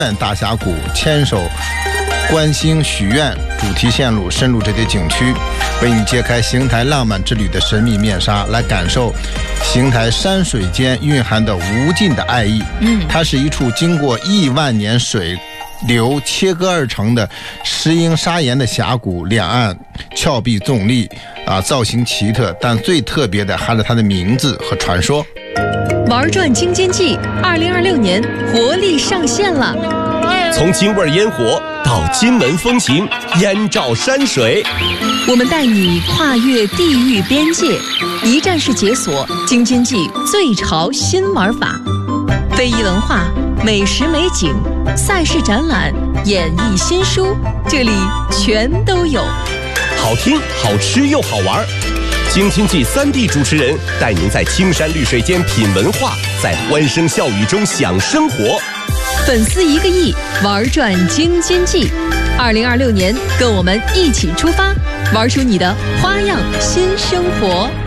大峡谷，牵手观星许愿主题线路，深入这些景区，为你揭开邢台浪漫之旅的神秘面纱，来感受邢台山水间蕴含的无尽的爱意。它是一处经过亿万年水流切割而成的石英砂岩的峡谷，两岸峭壁纵立造型奇特，但最特别的还是它的名字和传说。 玩转京津冀2026年活力上线了， 从京味烟火到金门风情，燕赵山水， 我们带你跨越地域边界，一站式解锁京津冀最潮新玩法，非遗文化、美食美景、赛事展览、演艺新书，这里全都有。 好听、好吃又好玩。京津冀3D 主持人带您在青山绿水间品文化，在欢声笑语中享生活。 粉丝1个亿，玩转京津冀。2026年，跟我们一起出发，玩出你的花样新生活。